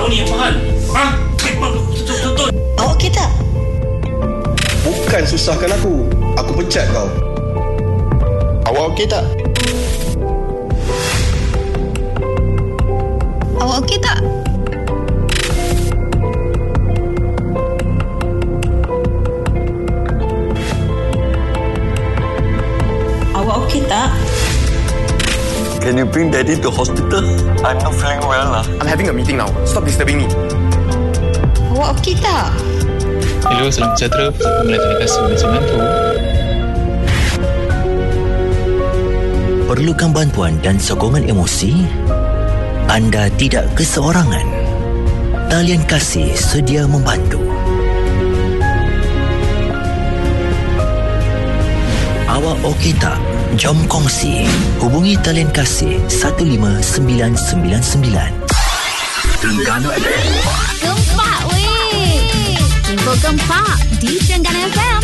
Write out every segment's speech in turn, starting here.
Kau ni apa hal? Betul. Awak okey tak? Bukan susahkan aku. Aku pecat kau. Awak okey tak? Awak okey tak? Awak okey tak? Can you bring daddy to hospital? I'm not feeling well lah. I'm having a meeting now. Stop disturbing me. Awak okey tak? Hello, salam sejahtera. Saya Melati Kasih Manajemen tu. Perlukan bantuan dan sokongan emosi? Anda tidak keseorangan. Talian Kasih sedia membantu. Awak okey tak? Jom kongsi. Hubungi Talian Kasih 15999. Terengganu FM. Gempak weh. Info gempak di Terengganu FM.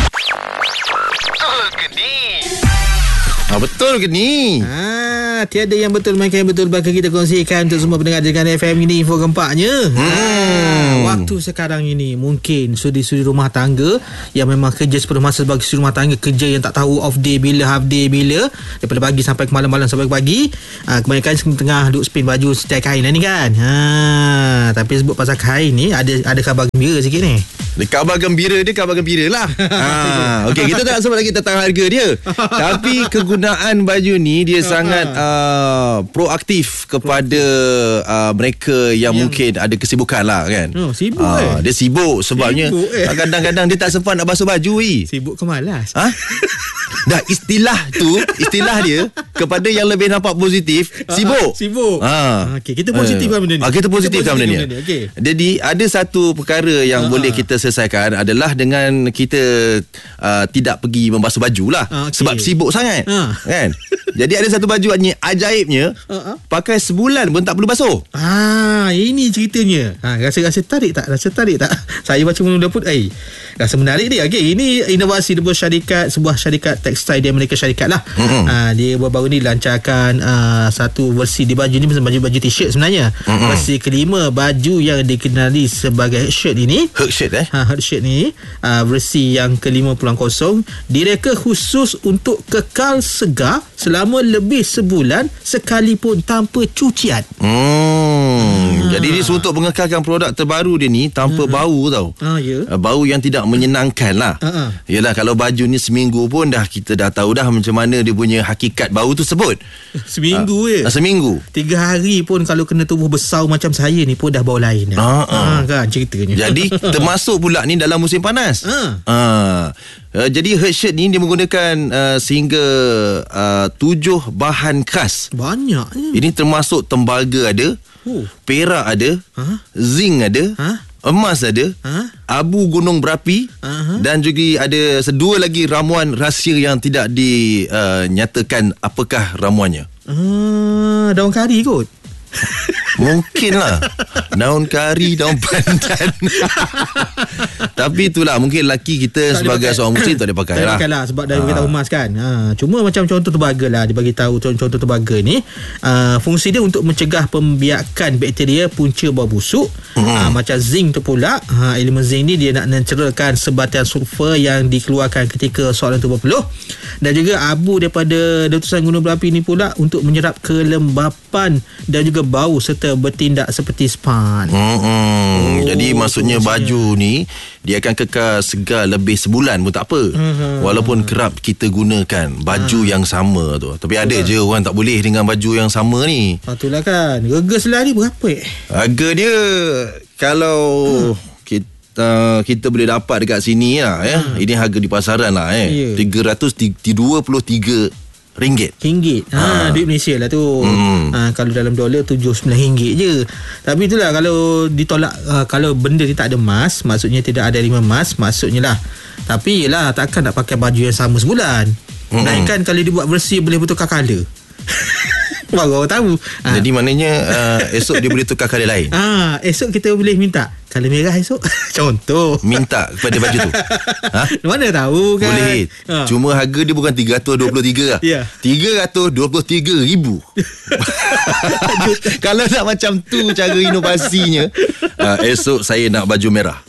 Betul ke ni? Tiada yang betul melainkan yang betul bakal kita kongsikan untuk semua pendengar Terengganu FM. Ini info gempaknya. Waktu sekarang ini mungkin sudi-sudi rumah tangga yang memang kerja sepenuh masa sebagai sudi rumah tangga, kerja yang tak tahu off day bila, half day bila, daripada pagi sampai ke malam sampai ke pagi. Kebanyakan tengah duk spin baju setai kain ni kan. Tapi sebut pasal kain ni, ada khabar gembira sikit ni. Khabar gembira dia khabar gembira lah. Okey, kita tak sebut lagi tentang harga dia. Tapi kegunaan baju ni dia sangat proaktif kepada mereka yang mungkin ada kesibukan lah kan. Sibuk dia sibuk sebabnya kadang-kadang dia tak sempat nak basuh baju. Sibuk ke malas? Dah istilah dia kepada yang lebih nampak positif, sibuk. Okey, kita positifkan benda ni. Kita positifkan benda ni. Okay. Jadi ada satu perkara yang boleh kita selesaikan adalah dengan kita tidak pergi membasuh baju lah. Sebab sibuk sangat kan. Jadi ada satu baju ni ajaibnya, pakai sebulan pun tak perlu basuh. Ini ceritanya. Rasa tarik tak? Saya baca mula-mula pun rasa menarik dia. Okey, ini inovasi sebuah syarikat tekstil di Amerika Syarikat lah. Dia baru-baru ni lancarkan satu versi di baju ni, baju t-shirt sebenarnya. Versi kelima baju yang dikenali sebagai heart shirt ini. Heart shirt ni versi yang ke-50 direka khusus untuk kekal segar selama lebih sebulan sekalipun tanpa cucian. Jadi dia untuk mengekalkan produk terbaru dia ni tanpa bau tau. Bau yang tidak menyenangkan lah. Yelah, kalau baju ni seminggu pun kita dah tahu dah macam mana dia punya hakikat bau tu sebut. Seminggu seminggu. 3 hari pun kalau kena tubuh besar macam saya ni pun dah bau lain kan ceritanya. Jadi termasuk pula ni dalam musim panas. Jadi heart shirt ni dia menggunakan sehingga 7 bahan khas. Banyaknya. Ini termasuk tembaga ada, perak ada, zinc ada, emas ada, abu gunung berapi, dan juga ada 2 lagi ramuan rahsia yang tidak dinyatakan apakah ramuannya. Daun kari kot. Mungkin lah daun kari, daun pandan. Tapi itulah, mungkin lelaki kita tak sebagai seorang muslim tak boleh pakai lah. Sebab dah beritahu emas kan. Cuma macam contoh tembaga lah, dia bagi tahu contoh tembaga ni fungsi dia untuk mencegah pembiakan bakteria punca bau busuk. Macam zinc tu pula, elemen zinc ni dia nak mencerahkan sebatian sulfur yang dikeluarkan ketika soalan tu berpeluh. Dan juga abu daripada letusan gunung berapi ni pula untuk menyerap kelembapan dan juga bau serta bertindak seperti span. Jadi maksudnya baju ni dia akan kekal segar lebih sebulan pun tak apa. Walaupun kerap kita gunakan baju yang sama tu. Tapi ada je orang tak boleh dengan baju yang sama ni. Itulah kan. Harga selari berapa? Harga dia kalau kita boleh dapat dekat sini lah ini harga di pasaran lah RM323 Ringgit. Duit Malaysia lah tu. Kalau dalam dolar RM79 je. Tapi itulah, kalau ditolak kalau benda ni tak ada emas, maksudnya tidak ada elemen emas, maksudnya lah. Tapi yelah, takkan nak pakai baju yang sama sebulan. Melainkan kalau dibuat versi boleh bertukar colour. Baru orang tahu. Jadi maknanya esok dia boleh tukar colour lain. Esok kita boleh minta colour merah esok. Contoh. Minta kepada baju tu. Ha? Mana tahu kan. Boleh. Cuma harga dia bukan 323 lah. Ya. 323,000. Kalau nak macam tu cara inovasinya, esok saya nak baju merah.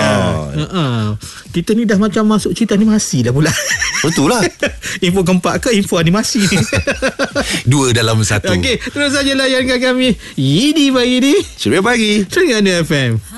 Kita ni dah macam masuk cerita animasi dah pula. Betul lah. Info gempak ke info animasi ni? Dua dalam satu. Okey, terus saja layankan kami. Ini pagi ni Ceria Pagi Terengganu FM.